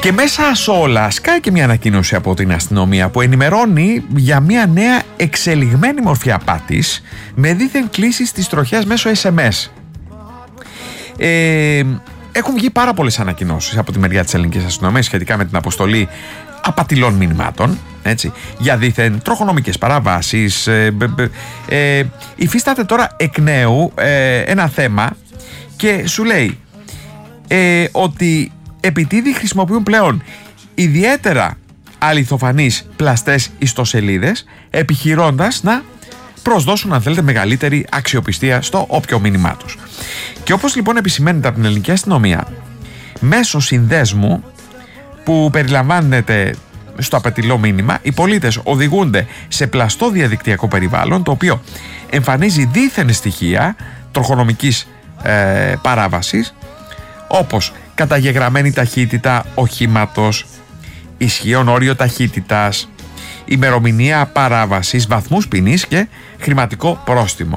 Και μέσα σε όλα σκάει και μια ανακοίνωση από την αστυνομία που ενημερώνει για μια νέα εξελιγμένη μορφή απάτης με δίθεν κλήσεις της τροχιάς μέσω SMS. Έχουν βγει πάρα πολλές ανακοινώσεις από τη μεριά της ελληνικής αστυνομίας σχετικά με την αποστολή απατηλών μηνυμάτων, έτσι, για δίθεν τροχονομικές παραβάσεις. Υφίσταται τώρα εκ νέου ένα θέμα και σου λέει ότι επιτίδη χρησιμοποιούν πλέον ιδιαίτερα αληθοφανείς πλαστές ιστοσελίδες, επιχειρώντας να προσδώσουν, αν θέλετε, μεγαλύτερη αξιοπιστία στο όποιο μήνυμά τους. Και όπως λοιπόν επισημαίνεται από την ελληνική αστυνομία, μέσω συνδέσμου που περιλαμβάνεται στο απατηλό μήνυμα, οι πολίτες οδηγούνται σε πλαστό διαδικτυακό περιβάλλον, το οποίο εμφανίζει δίθεν στοιχεία τροχονομικής παράβασης, όπως καταγεγραμμένη ταχύτητα οχήματος, ισχύον όριο ταχύτητας, ημερομηνία παράβασης, βαθμούς ποινής και χρηματικό πρόστιμο.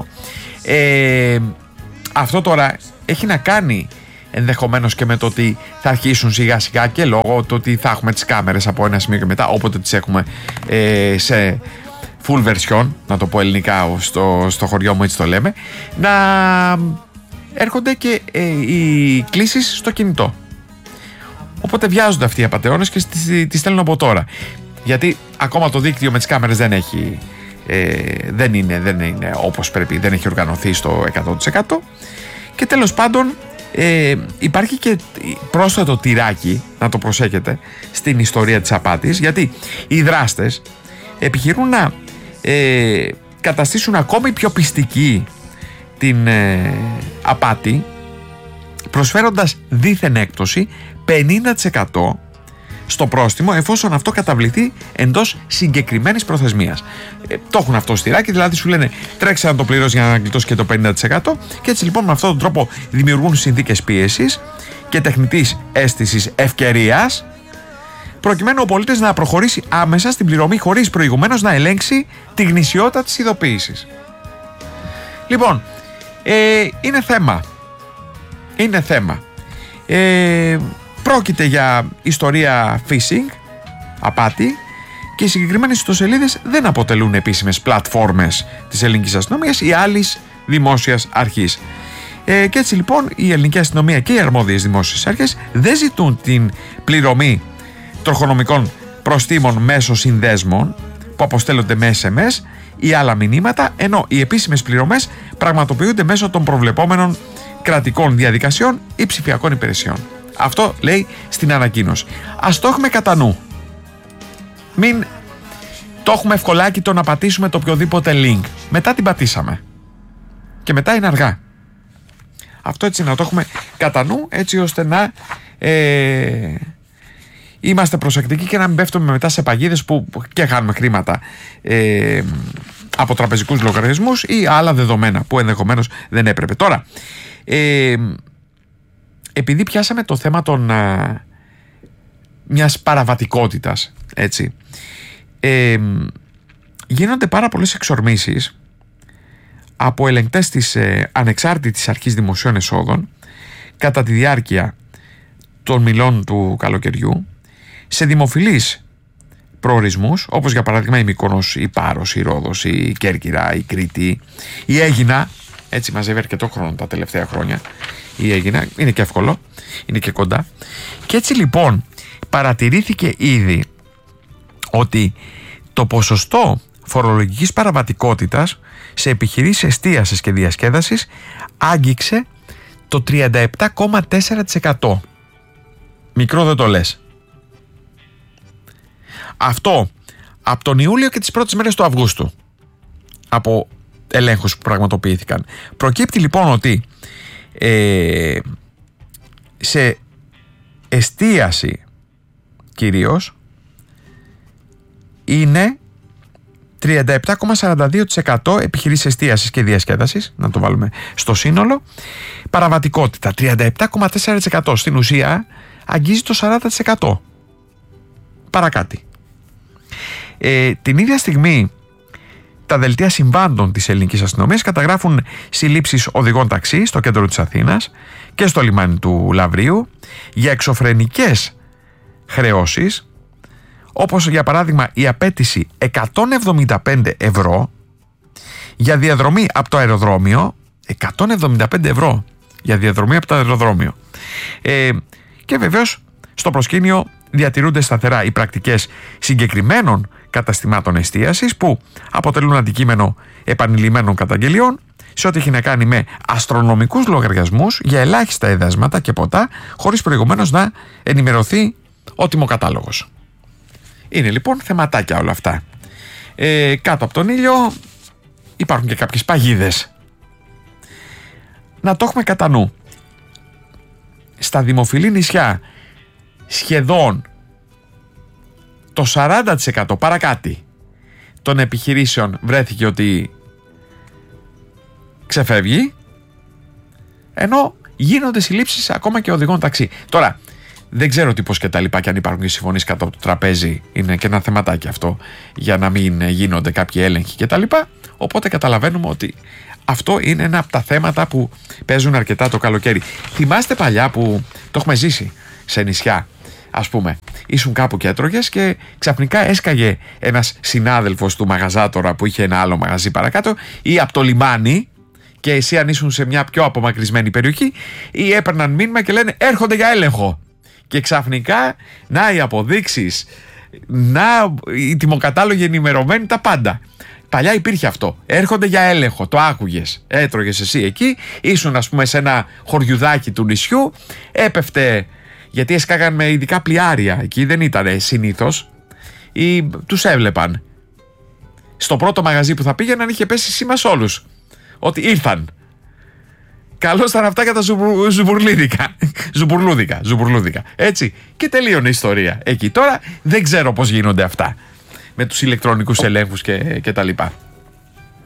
Αυτό τώρα έχει να κάνει ενδεχομένως και με το ότι θα αρχίσουν σιγά σιγά, και λόγω του ότι θα έχουμε τις κάμερες από ένα σημείο και μετά, όποτε τις έχουμε σε full version, να το πω ελληνικά, στο χωριό μου έτσι το λέμε, να έρχονται και οι κλήσεις στο κινητό. Οπότε βιάζονται αυτοί οι απατεώνες και τις στέλνουν από τώρα. Γιατί ακόμα το δίκτυο με τις κάμερες δεν είναι όπως πρέπει, δεν έχει οργανωθεί στο 100%. Και τέλος πάντων υπάρχει και πρόσθετο τυράκι, να το προσέχετε, στην ιστορία της απάτης, γιατί οι δράστες επιχειρούν να καταστήσουν ακόμη πιο πιστική την απάτη, προσφέροντας δίθεν έκπτωση 50% στο πρόστιμο, εφόσον αυτό καταβληθεί εντός συγκεκριμένης προθεσμίας. Το έχουν αυτό στη ράκη, δηλαδή σου λένε τρέξε να το πληρώσεις για να γλιτώσεις και το 50%, και έτσι λοιπόν με αυτόν τον τρόπο δημιουργούν συνθήκες πίεσης και τεχνητής αίσθησης ευκαιρίας, προκειμένου ο πολίτης να προχωρήσει άμεσα στην πληρωμή χωρίς προηγουμένως να ελέγξει τη γνησιότητα της ειδοποίησης. Λοιπόν, είναι θέμα. Πρόκειται για ιστορία phishing, απάτη, και οι συγκεκριμένες ιστοσελίδες δεν αποτελούν επίσημες πλατφόρμες της ελληνικής αστυνομίας ή άλλης δημόσιας αρχής. Και έτσι λοιπόν η ελληνική αστυνομία και οι αρμόδιες δημόσιες αρχές δεν ζητούν την πληρωμή τροχονομικών προστίμων μέσω συνδέσμων που αποστέλλονται με SMS ή άλλα μηνύματα, ενώ οι επίσημες πληρωμές πραγματοποιούνται μέσω των προβλεπόμενων κρατικών διαδικασιών ή ψηφιακών υπηρεσιών. Αυτό λέει στην ανακοίνωση. Ας το έχουμε κατά νου. Μην το έχουμε ευκολάκι το να πατήσουμε το οποιοδήποτε link. Μετά την πατήσαμε. Και μετά είναι αργά. Αυτό έτσι να το έχουμε κατά νου, έτσι ώστε να είμαστε προσεκτικοί και να μην πέφτουμε μετά σε παγίδες που και χάνουμε χρήματα από τραπεζικούς λογαριασμούς ή άλλα δεδομένα που ενδεχομένως δεν έπρεπε. Τώρα, επειδή πιάσαμε το θέμα μιας παραβατικότητας, έτσι, γίνονται πάρα πολλές εξορμήσεις από ελεγκτές της ανεξάρτητης αρχής δημοσίων εσόδων κατά τη διάρκεια των μηλών του καλοκαιριού σε δημοφιλείς προορισμούς, όπως για παράδειγμα η Μύκονος, η Πάρος, η Ρόδος, η Κέρκυρα, η Κρήτη, η Αίγινα. Έτσι μαζεύει αρκετό χρόνο τα τελευταία χρόνια η Αίγινα, είναι και εύκολο, είναι και κοντά. Και έτσι λοιπόν παρατηρήθηκε ήδη ότι το ποσοστό φορολογικής παραβατικότητας σε επιχειρήσεις εστίασης και διασκέδασης άγγιξε το 37,4%. Μικρό δεν το λες. Αυτό από τον Ιούλιο και τις πρώτες μέρες του Αυγούστου, από ελέγχους που πραγματοποιήθηκαν. Προκύπτει λοιπόν ότι σε εστίαση κυρίως είναι 37,42% επιχειρήσεις εστίασης και διασκέδασης, να το βάλουμε στο σύνολο. Παραβατικότητα 37,4%, στην ουσία αγγίζει το 40%. Παρακάτι. Την ίδια στιγμή τα δελτία συμβάντων της ελληνικής αστυνομίας καταγράφουν συλλήψεις οδηγών ταξί στο κέντρο της Αθήνας και στο λιμάνι του Λαυρίου για εξωφρενικές χρεώσεις, όπως για παράδειγμα η απέτηση 175 ευρώ για διαδρομή από το αεροδρόμιο. 175 ευρώ για διαδρομή από το αεροδρόμιο. Και βεβαίως στο προσκήνιο διατηρούνται σταθερά οι πρακτικές συγκεκριμένων καταστημάτων εστίασης που αποτελούν αντικείμενο επανειλημμένων καταγγελιών σε ό,τι έχει να κάνει με αστρονομικούς λογαριασμούς για ελάχιστα εδέσματα και ποτά, χωρίς προηγουμένως να ενημερωθεί ο τιμοκατάλογος. Είναι λοιπόν θεματάκια όλα αυτά. Κάτω από τον ήλιο υπάρχουν και κάποιες παγίδες. Να το έχουμε κατά νου. Στα δημοφιλή νησιά σχεδόν το 40% παρακάτι των επιχειρήσεων βρέθηκε ότι ξεφεύγει, ενώ γίνονται συλλήψεις ακόμα και οδηγών ταξί. Τώρα, δεν ξέρω τι πώς και τα λοιπά, και αν υπάρχουν και συμφωνίες κάτω από το τραπέζι, είναι και ένα θεματάκι αυτό, για να μην γίνονται κάποιοι έλεγχοι και τα λοιπά. Οπότε καταλαβαίνουμε ότι αυτό είναι ένα από τα θέματα που παίζουν αρκετά το καλοκαίρι. Θυμάστε παλιά που το έχουμε ζήσει σε νησιά, ας πούμε, ήσουν κάπου και έτρωγες και ξαφνικά έσκαγε ένας συνάδελφος του μαγαζάτορα που είχε ένα άλλο μαγαζί παρακάτω, ή από το λιμάνι, και εσύ αν ήσουν σε μια πιο απομακρυσμένη περιοχή, ή έπαιρναν μήνυμα και λένε έρχονται για έλεγχο. Και ξαφνικά, να οι αποδείξεις, να οι τιμοκατάλογοι ενημερωμένοι, τα πάντα. Παλιά υπήρχε αυτό. Έρχονται για έλεγχο. Το άκουγες. Έτρωγες εσύ εκεί. Ήσουν, ας πούμε, σε ένα χωριουδάκι του νησιού. Έπεφτε. Γιατί έσκαγαν με ειδικά πλοιάρια. Εκεί δεν ήταν συνήθως. Ή τους έβλεπαν. Στο πρώτο μαγαζί που θα πήγαιναν είχε πέσει σήμα σε όλους. Ότι ήρθαν. Καλώς ήταν αυτά για τα ζουμπουρλούδικα. Έτσι. Και τελείωνε η ιστορία. Εκεί τώρα δεν ξέρω πώς γίνονται αυτά με τους ηλεκτρονικούς ελέγχους και τα λοιπά.